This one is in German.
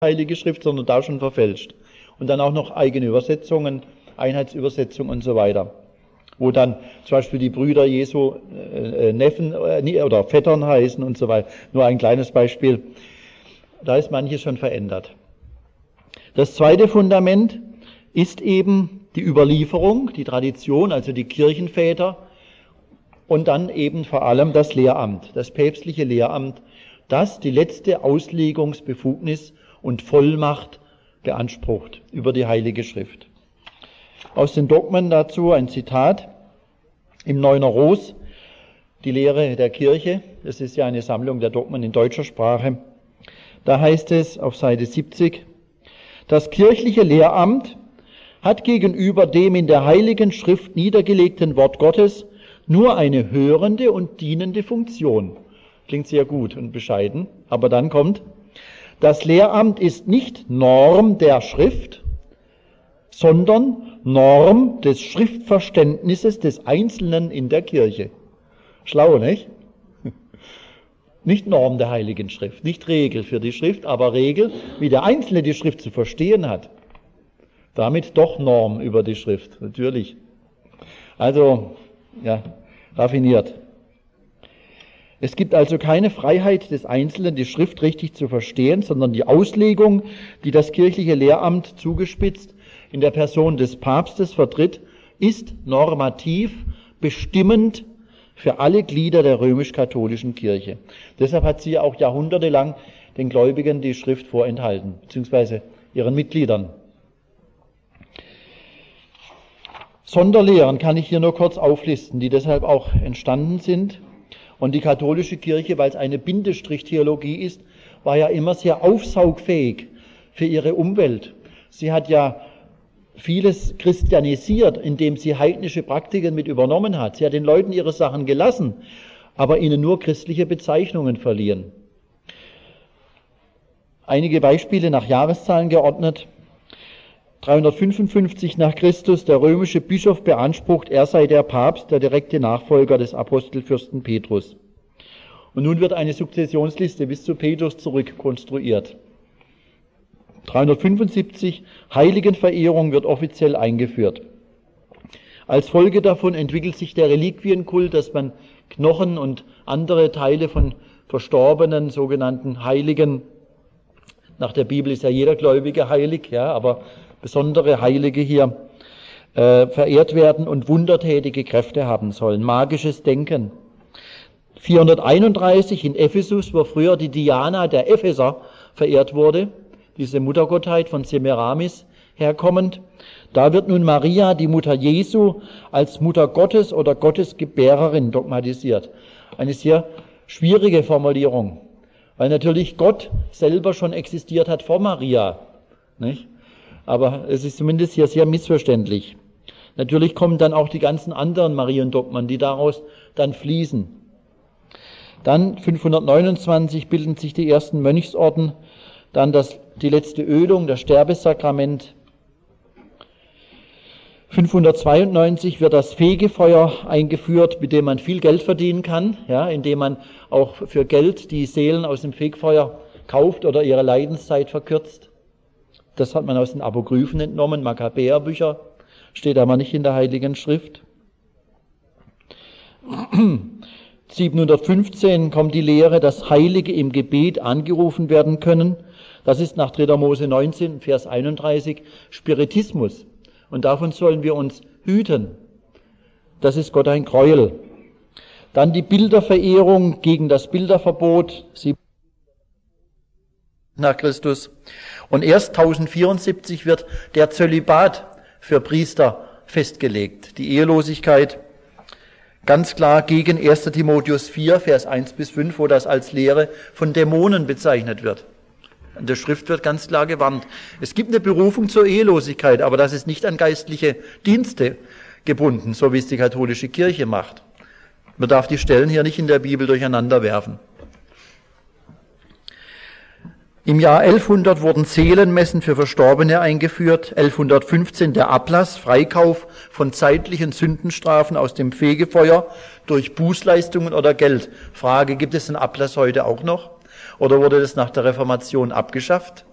Heilige Schrift, sondern da schon verfälscht. Und dann auch noch eigene Übersetzungen, Einheitsübersetzung und so weiter. Wo dann zum Beispiel die Brüder Jesu Neffen oder Vettern heißen und so weiter. Nur ein kleines Beispiel. Da ist manches schon verändert. Das zweite Fundament ist eben die Überlieferung, die Tradition, also die Kirchenväter und dann eben vor allem das Lehramt, das päpstliche Lehramt, das die letzte Auslegungsbefugnis und Vollmacht beansprucht über die Heilige Schrift. Aus den Dogmen dazu ein Zitat im Neuner Ros, die Lehre der Kirche, das ist ja eine Sammlung der Dogmen in deutscher Sprache. Da heißt es auf Seite 70, das kirchliche Lehramt hat gegenüber dem in der Heiligen Schrift niedergelegten Wort Gottes nur eine hörende und dienende Funktion. Klingt sehr gut und bescheiden, aber dann kommt, das Lehramt ist nicht Norm der Schrift, sondern Norm des Schriftverständnisses des Einzelnen in der Kirche. Schlau, nicht? Nicht Norm der Heiligen Schrift, nicht Regel für die Schrift, aber Regel, wie der Einzelne die Schrift zu verstehen hat. Damit doch Norm über die Schrift, natürlich. Also, ja, raffiniert. Es gibt also keine Freiheit des Einzelnen, die Schrift richtig zu verstehen, sondern die Auslegung, die das kirchliche Lehramt zugespitzt in der Person des Papstes vertritt, ist normativ bestimmend für alle Glieder der römisch-katholischen Kirche. Deshalb hat sie auch jahrhundertelang den Gläubigen die Schrift vorenthalten, beziehungsweise ihren Mitgliedern. Sonderlehren kann ich hier nur kurz auflisten, die deshalb auch entstanden sind. Und die katholische Kirche, weil es eine Bindestrichtheologie ist, war ja immer sehr aufsaugfähig für ihre Umwelt. Sie hat ja vieles christianisiert, indem sie heidnische Praktiken mit übernommen hat. Sie hat den Leuten ihre Sachen gelassen, aber ihnen nur christliche Bezeichnungen verliehen. Einige Beispiele nach Jahreszahlen geordnet. 355 nach Christus, der römische Bischof beansprucht, er sei der Papst, der direkte Nachfolger des Apostelfürsten Petrus. Und nun wird eine Sukzessionsliste bis zu Petrus zurückkonstruiert. 375, Heiligenverehrung wird offiziell eingeführt. Als Folge davon entwickelt sich der Reliquienkult, dass man Knochen und andere Teile von verstorbenen, sogenannten Heiligen, nach der Bibel ist ja jeder Gläubige heilig, ja, aber besondere Heilige hier verehrt werden und wundertätige Kräfte haben sollen. Magisches Denken. 431 in Ephesus, wo früher die Diana der Epheser verehrt wurde, diese Muttergottheit von Semiramis herkommend. Da wird nun Maria, die Mutter Jesu, als Mutter Gottes oder Gottesgebärerin dogmatisiert. Eine sehr schwierige Formulierung, weil natürlich Gott selber schon existiert hat vor Maria, nicht? Aber es ist zumindest hier sehr missverständlich. Natürlich kommen dann auch die ganzen anderen Mariendogmen, die daraus dann fließen. Dann 529 bilden sich die ersten Mönchsorden, dann die letzte Ölung, das Sterbesakrament. 592 wird das Fegefeuer eingeführt, mit dem man viel Geld verdienen kann, ja, indem man auch für Geld die Seelen aus dem Fegefeuer kauft oder ihre Leidenszeit verkürzt. Das hat man aus den Apokryphen entnommen, Makkabäerbücher, steht aber nicht in der Heiligen Schrift. 715 kommt die Lehre, dass Heilige im Gebet angerufen werden können. Das ist nach 3. Mose 19, Vers 31, Spiritismus. Und davon sollen wir uns hüten. Das ist Gott ein Gräuel. Dann die Bilderverehrung gegen das Bilderverbot, nach Christus. Und erst 1074 wird der Zölibat für Priester festgelegt. Die Ehelosigkeit ganz klar gegen 1. Timotheus 4, Vers 1 bis 5, wo das als Lehre von Dämonen bezeichnet wird. In der Schrift wird ganz klar gewarnt. Es gibt eine Berufung zur Ehelosigkeit, aber das ist nicht an geistliche Dienste gebunden, so wie es die katholische Kirche macht. Man darf die Stellen hier nicht in der Bibel durcheinander werfen. Im Jahr 1100 wurden Seelenmessen für Verstorbene eingeführt, 1115 der Ablass, Freikauf von zeitlichen Sündenstrafen aus dem Fegefeuer durch Bußleistungen oder Geld. Frage, gibt es den Ablass heute auch noch? Oder wurde das nach der Reformation abgeschafft?